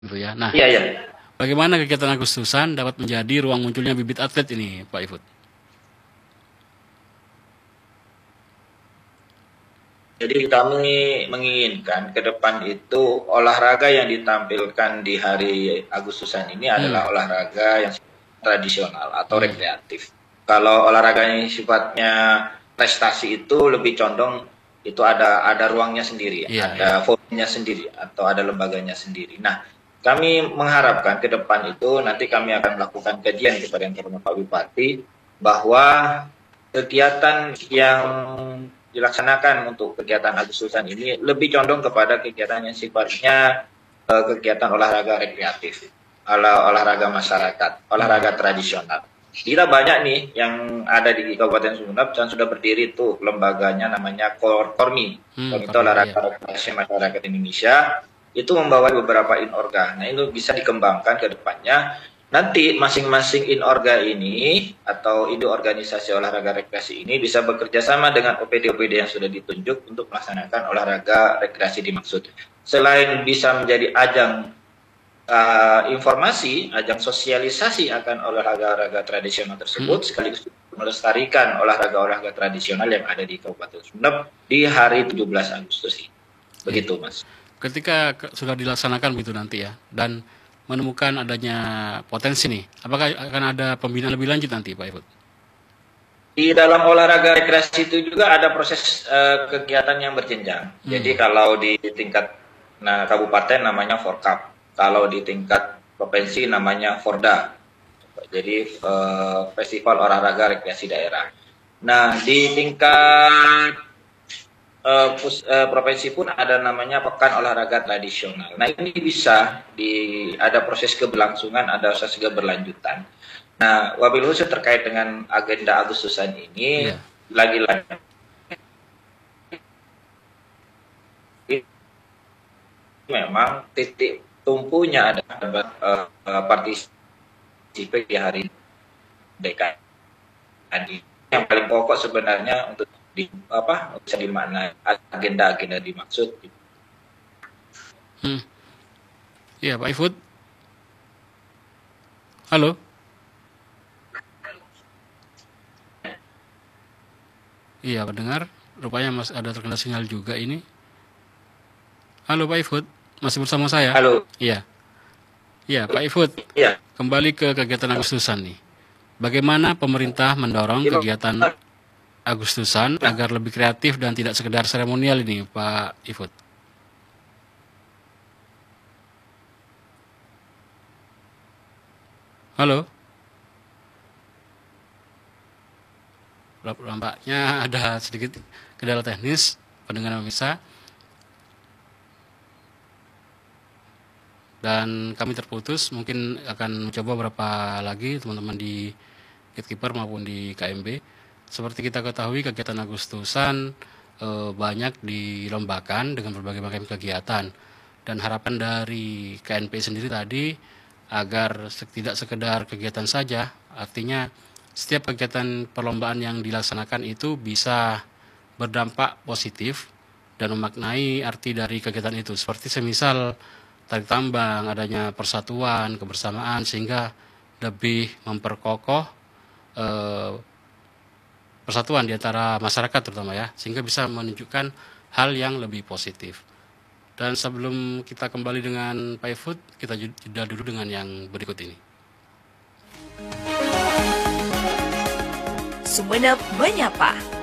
gitu ya. Nah, Iya, iya. bagaimana kegiatan Agustusan dapat menjadi ruang munculnya bibit atlet ini, Pak Ifut? Jadi kami menginginkan ke depan itu olahraga yang ditampilkan di hari Agustusan ini Hmm, adalah olahraga yang tradisional atau hmm, rekreatif. Kalau olahraga yang sifatnya prestasi itu lebih condong itu ada ruangnya sendiri, iya, iya. ada forumnya sendiri atau ada lembaganya sendiri. Nah, kami mengharapkan ke depan itu nanti kami akan melakukan kajian kepada yang terhormat Pak Bupati bahwa kegiatan yang dilaksanakan untuk kegiatan Agustusan ini lebih condong kepada kegiatan yang sifatnya kegiatan olahraga rekreatif, olahraga masyarakat, Hmm, olahraga tradisional. Kita banyak nih yang ada di Kabupaten Sumeneb dan sudah berdiri tuh lembaganya namanya Kormi. Kormi itu Kormi, iya. olahraga rekreasi masyarakat Indonesia. Itu membawa beberapa inorga. Nah, itu bisa dikembangkan ke depannya. Nanti masing-masing inorga ini atau induk organisasi olahraga rekreasi ini bisa bekerja sama dengan OPD-OPD yang sudah ditunjuk untuk melaksanakan olahraga rekreasi dimaksud. Selain bisa menjadi ajang informasi, ajang sosialisasi akan olahraga-olahraga tradisional Hmm, tersebut, sekaligus melestarikan olahraga-olahraga tradisional yang ada di Kabupaten Sumeneb di hari 17 Agustus ini. iya. Begitu, Mas. Ketika sudah dilaksanakan begitu nanti ya, dan menemukan adanya potensi nih, apakah akan ada pembinaan lebih lanjut nanti, Pak Ifut? Di dalam olahraga rekreasi itu juga ada proses kegiatan yang berjenjang. Jadi Hmm, kalau di tingkat kabupaten namanya Forkap, kalau di tingkat provinsi namanya Forda. Jadi Festival Olahraga Rekreasi Daerah. Nah, di tingkat provinsi pun ada namanya Pekan Olahraga Tradisional. Nah, ini bisa ada proses keberlangsungan, ada proses keberlanjutan. Nah, wabil khusus terkait dengan agenda Agustusan ini, iya. lagi-lagi memang titik tumpunya ada partisipasi di hari DKI. Yang paling pokok sebenarnya untuk bisa dimaknai agenda-agenda dimaksud. Hmm, iya, Pak Ifut. Halo. Iya, pendengar. Rupanya masih ada terkena sinyal juga ini. Halo, Pak Ifut. Masih bersama saya? Halo, Iya. Iya, Pak Ifut. ya, Kembali ke kegiatan Agustusan nih. Bagaimana pemerintah mendorong kegiatan Agustusan nah, agar lebih kreatif dan tidak sekedar seremonial ini, Pak Ifut? Halo? Nampaknya ada sedikit kendala teknis, pendengar bisa, dan kami terputus. Mungkin akan mencoba beberapa lagi teman-teman di Gatekeeper maupun di KMB. Seperti kita ketahui, kegiatan Agustusan banyak dilombakan dengan berbagai macam kegiatan. Dan harapan dari KNP sendiri tadi agar tidak sekedar kegiatan saja, artinya setiap kegiatan perlombaan yang dilaksanakan itu bisa berdampak positif dan memaknai arti dari kegiatan itu. Seperti semisal tarik tambang, adanya persatuan, kebersamaan, sehingga lebih memperkokoh eh, persatuan di antara masyarakat terutama ya, sehingga bisa menunjukkan hal yang lebih positif. Dan sebelum kita kembali dengan Pak Food, kita jeda dulu dengan yang berikut ini. Sumeneb Menyapa.